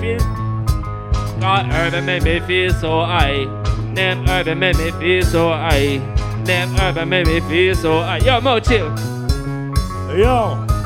God Urban made me feel so high. Name Urban made me feel so high. Name Urban made me feel so high. Yo, Mo, chill. Yo.